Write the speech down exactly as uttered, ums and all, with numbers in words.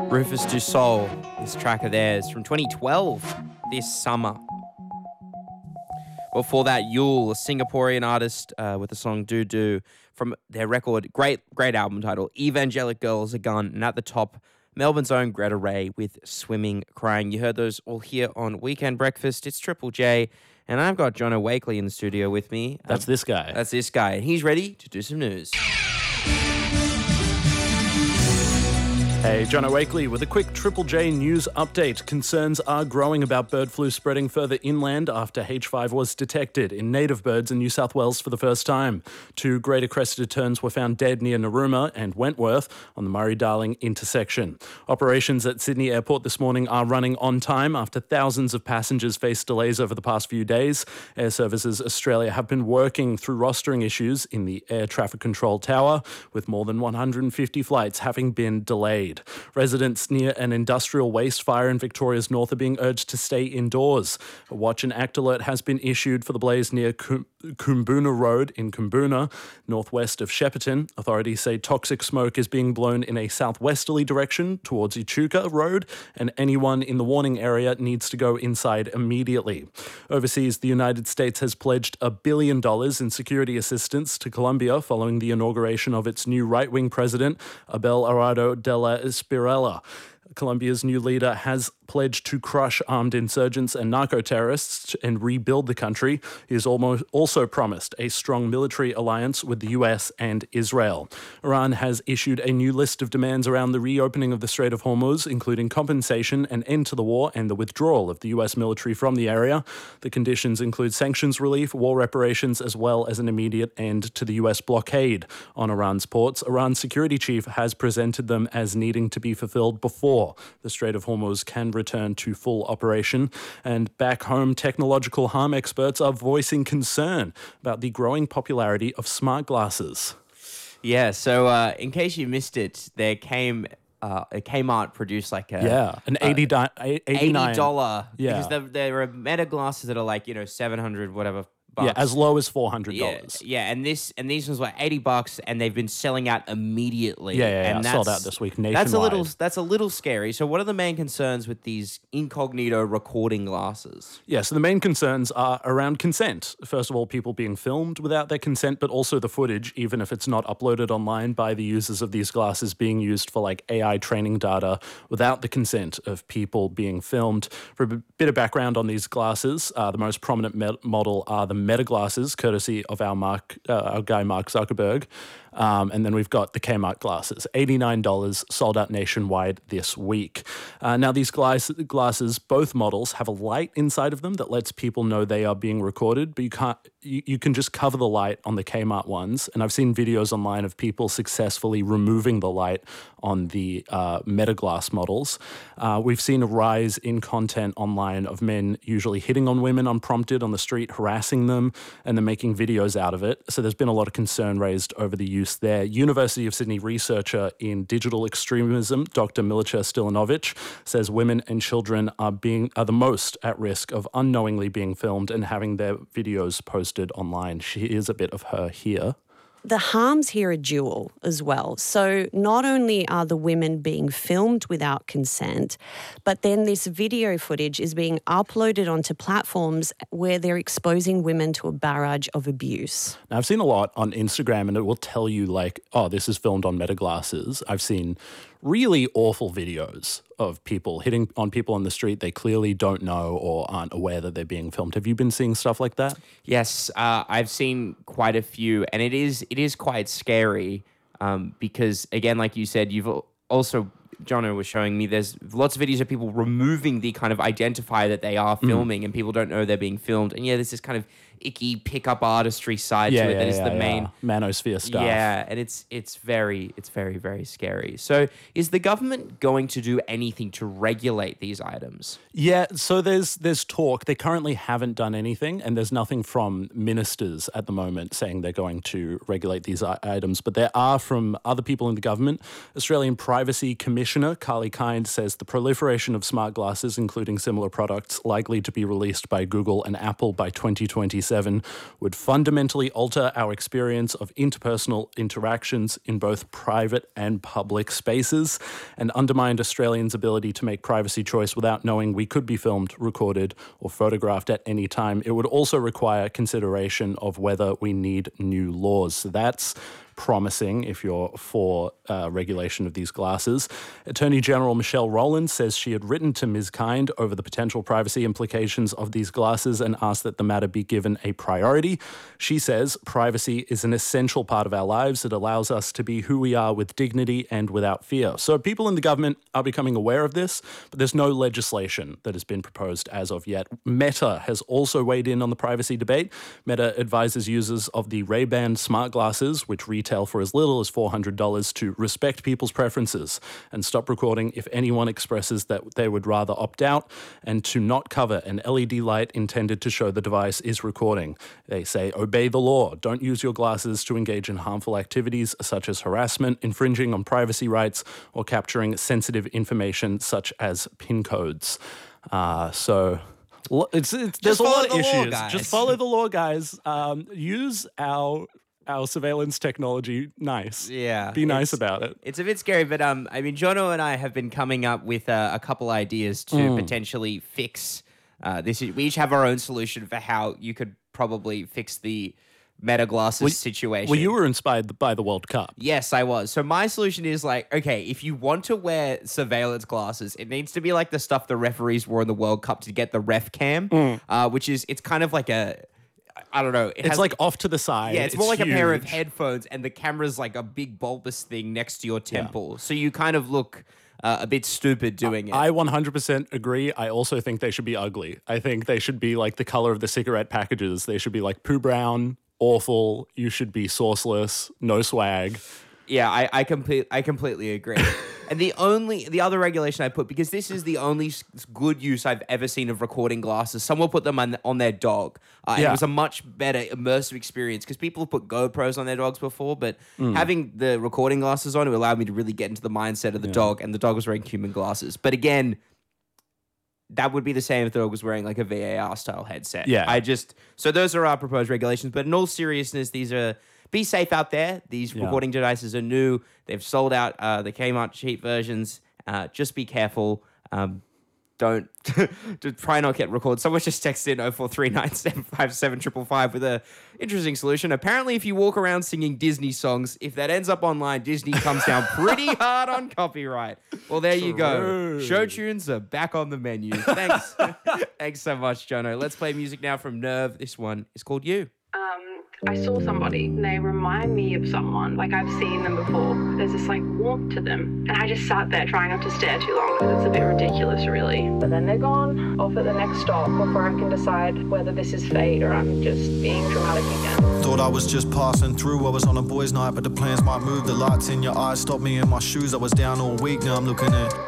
Rufus Du Sol, this track of theirs from twenty twelve, this summer. Before that, Yule, a Singaporean artist uh, with the song Do Do from their record, great great album title, Evangelic Girls, A Gun. And at the top, Melbourne's own Greta Ray with Swimming Crying. You heard those all here on Weekend Breakfast. It's Triple J, and I've got Jono Wakely in the studio with me. That's um, this guy. That's this guy, and he's ready to do some news. Hey, Jono Wakely with a quick Triple J news update. Concerns are growing about bird flu spreading further inland after H five was detected in native birds in New South Wales for the first time. Two greater crested terns were found dead near Narooma and Wentworth on the Murray-Darling intersection. Operations at Sydney Airport this morning are running on time after thousands of passengers faced delays over the past few days. Air Services Australia have been working through rostering issues in the air traffic control tower, with more than one hundred fifty flights having been delayed. Residents near an industrial waste fire in Victoria's north are being urged to stay indoors. A watch and act alert has been issued for the blaze near Koombuna Road in Koombuna, northwest of Shepparton. Authorities say toxic smoke is being blown in a southwesterly direction towards Echuca Road, and anyone in the warning area needs to go inside immediately. Overseas, the United States has pledged a billion dollars in security assistance to Colombia following the inauguration of its new right-wing president, Abel Arado de la Espirela. Colombia's new leader has pledged to crush armed insurgents and narco-terrorists and rebuild the country. He has almost also promised a strong military alliance with the U S and Israel. Iran has issued a new list of demands around the reopening of the Strait of Hormuz, including compensation, an end to the war, and the withdrawal of the U S military from the area. The conditions include sanctions relief, war reparations, as well as an immediate end to the U S blockade on Iran's ports. Iran's security chief has presented them as needing to be fulfilled before the Strait of Hormuz can return to full operation. And back home, technological harm experts are voicing concern about the growing popularity of smart glasses. Yeah, so uh, in case you missed it, there came... Uh, Kmart produced like a... Yeah, an eighty dollars. eighty dollars. Yeah. Because there, there are Meta glasses that are like, you know, seven hundred whatever bucks. Yeah, as low as four hundred dollars. Yeah, yeah, and this and these ones were eighty bucks, and they've been selling out immediately. Yeah, yeah, yeah. And sold out this week nationwide. That's a little that's a little scary. So what are the main concerns with these incognito recording glasses? Yeah, so the main concerns are around consent. First of all, people being filmed without their consent, but also the footage, even if it's not uploaded online by the users of these glasses, being used for like A I training data without the consent of people being filmed. For a bit of background on these glasses, uh, the most prominent me- model are the Meta glasses, courtesy of our Mark, uh, our guy Mark Zuckerberg. Um, and then we've got the Kmart glasses, eighty-nine dollars, sold out nationwide this week. Uh, now, these glass- glasses, both models, have a light inside of them that lets people know they are being recorded, but you can't. You, you can just cover the light on the Kmart ones. And I've seen videos online of people successfully removing the light on the uh, Meta Glass models. Uh, we've seen a rise in content online of men usually hitting on women unprompted on the street, harassing them, and then making videos out of it. So there's been a lot of concern raised over the use there. University of Sydney researcher in digital extremism, Doctor Milica Stilinovic, says women and children are being are the most at risk of unknowingly being filmed and having their videos posted online. She is a bit of her here. The harms here are dual as well. So not only are the women being filmed without consent, but then this video footage is being uploaded onto platforms where they're exposing women to a barrage of abuse. Now, I've seen a lot on Instagram, and it will tell you like, oh, this is filmed on Meta Glasses. I've seen really awful videos of people hitting on people on the street they clearly don't know or aren't aware that they're being filmed. Have you been seeing stuff like that? Yes, uh, I've seen quite a few, and it is it is quite scary um, because, again, like you said, you've also, Jono was showing me, there's lots of videos of people removing the kind of identifier that they are filming, mm. and people don't know they're being filmed. And yeah, this is kind of icky pickup artistry side yeah, to it yeah, that is yeah, the yeah. main manosphere stuff. Yeah, and it's it's very it's very very scary. So, is the government going to do anything to regulate these items? Yeah, so there's there's talk. They currently haven't done anything, and there's nothing from ministers at the moment saying they're going to regulate these items. But there are from other people in the government. Australian Privacy Committee Commissioner, Carly Kind, says the proliferation of smart glasses, including similar products likely to be released by Google and Apple by twenty twenty-seven, would fundamentally alter our experience of interpersonal interactions in both private and public spaces and undermine Australians' ability to make privacy choice without knowing we could be filmed, recorded, or photographed at any time. It would also require consideration of whether we need new laws. So that's promising if you're for uh, regulation of these glasses. Attorney General Michelle Rowland says she had written to Miz Kind over the potential privacy implications of these glasses and asked that the matter be given a priority. She says privacy is an essential part of our lives. It allows us to be who we are with dignity and without fear. So people in the government are becoming aware of this, but there's no legislation that has been proposed as of yet. Meta has also weighed in on the privacy debate. Meta advises users of the Ray-Ban smart glasses, which retail for as little as four hundred dollars, to respect people's preferences and stop recording if anyone expresses that they would rather opt out, and to not cover an L E D light intended to show the device is recording. They say, obey the law. Don't use your glasses to engage in harmful activities such as harassment, infringing on privacy rights, or capturing sensitive information such as PIN codes. Uh, so... It's, it's, there's a lot of issues. Law, Just follow the law, guys. Um, use our our surveillance technology nice. Yeah. Be nice about it. It's a bit scary, but um, I mean, Jono and I have been coming up with uh, a couple ideas to Mm. potentially fix uh, this. We each have our own solution for how you could probably fix the Meta glasses Well, situation. Well, you were inspired by the World Cup. Yes, I was. So my solution is like, okay, if you want to wear surveillance glasses, it needs to be like the stuff the referees wore in the World Cup to get the ref cam, Mm. uh, which is, it's kind of like a, I don't know. It It's has, like off to the side. yeah, it's, more like a pair of huge. headphones, and the camera's like a big bulbous thing next to your temple. So you kind of look uh, a bit stupid doing it. I one hundred percent agree. I also think they should be ugly. I think they should be like the color of the cigarette packages. They should be like poo brown, awful. You should be sauceless, no swag. Yeah, I, I complete I completely agree. And the only the other regulation I put, because this is the only s- good use I've ever seen of recording glasses. Someone put them on, on their dog. Uh, and Yeah. it was a much better immersive experience because people have put GoPros on their dogs before, but Mm. having the recording glasses on, it allowed me to really get into the mindset of the dog, and the dog was wearing human glasses. But again, that would be the same if the dog was wearing like a V A R style headset. Yeah. I just so those are our proposed regulations. But in all seriousness, these are be safe out there. These Yeah. recording devices are new. They've sold out. Uh, they came out cheap versions. Uh, just be careful. Um, don't to try not get recorded. Someone just texted in oh four three nine seven five seven five five with a interesting solution. Apparently, if you walk around singing Disney songs, if that ends up online, Disney comes down pretty hard on copyright. Well, there you go. True. Show tunes are back on the menu. Thanks. Thanks so much, Jono. Let's play music now from Nerve. This one is called You. Um, I saw somebody and they remind me of someone, like I've seen them before. There's this like warmth to them. And I just sat there trying not to stare too long because it's a bit ridiculous, really. But then they're gone, off at the next stop before I can decide whether this is fate or I'm just being dramatic again. Thought I was just passing through, I was on a boys' night, but the plans might move. The lights in your eyes stopped me in my shoes. I was down all week, now I'm looking at